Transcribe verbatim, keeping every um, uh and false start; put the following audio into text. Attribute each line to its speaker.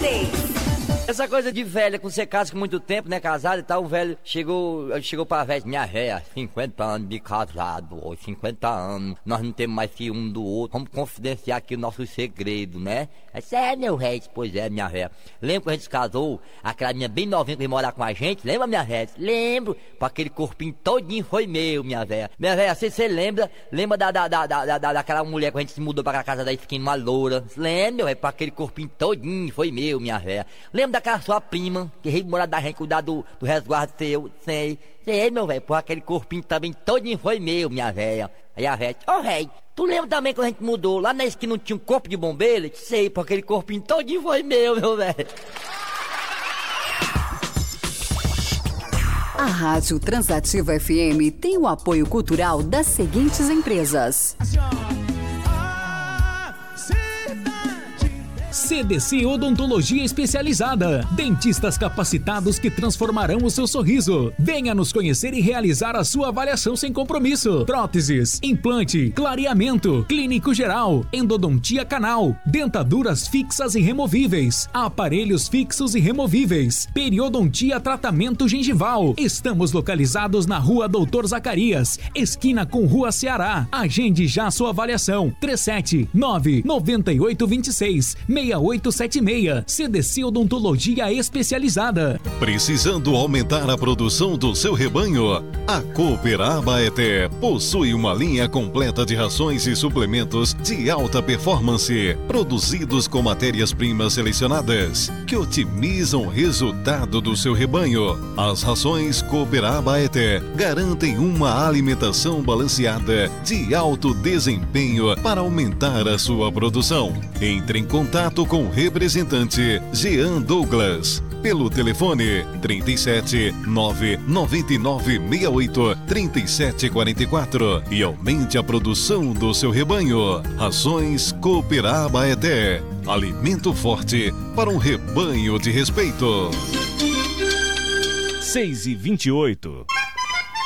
Speaker 1: seis.
Speaker 2: Essa coisa de velha, com você casa com muito tempo, né, casado e tal, o velho chegou, chegou pra velha, minha véia, cinquenta anos de casado, ou cinquenta anos, nós não temos mais que um do outro, vamos confidenciar aqui o nosso segredo, né? É sério, meu rei? Pois é, minha véia. Lembra que a gente se casou, aquela minha bem novinha que veio morar com a gente, lembra, minha véia? Lembro, com aquele corpinho todinho foi meu, minha véia. Minha véia, você, você lembra, lembra da, da, da, da, da, daquela mulher que a gente se mudou pra casa da esquina, uma loura? Lembra, meu velho, com aquele corpinho todinho foi meu, minha véia. Lembra daquela sua prima, que veio morar da gente, cuidar do, do resguardo seu, sei, sei, meu velho, por aquele corpinho também todinho foi meu, minha véia. Aí a véia, ô, oh, rei, tu lembra também quando a gente mudou, lá na esquina não tinha um corpo de bombeiro? Sei, por aquele corpinho todinho foi meu, meu velho.
Speaker 3: A Rádio Transativa F M tem o apoio cultural das seguintes empresas:
Speaker 4: C D C Odontologia Especializada. Dentistas capacitados que transformarão o seu sorriso. Venha nos conhecer e realizar a sua avaliação sem compromisso. Próteses, implante, clareamento, clínico geral, endodontia canal, dentaduras fixas e removíveis, aparelhos fixos e removíveis, periodontia tratamento gengival. Estamos localizados na Rua Doutor Zacarias, esquina com Rua Ceará. Agende já sua avaliação. três sete nove nove oito dois seis seis oito sete seis. C D C Odontologia Especializada.
Speaker 5: Precisando aumentar a produção do seu rebanho? A Cooper Abaeté possui uma linha completa de rações e suplementos de alta performance, produzidos com matérias-primas selecionadas, que otimizam o resultado do seu rebanho. As rações Cooper Abaeté garantem uma alimentação balanceada de alto desempenho para aumentar a sua produção. Entre em contato com o representante Jean Douglas pelo telefone trinta e sete nove nove nove seis oito três sete quatro quatro e aumente a produção do seu rebanho. Rações Cooper Abaeté, alimento forte para um rebanho de respeito.
Speaker 6: seis e vinte e oito.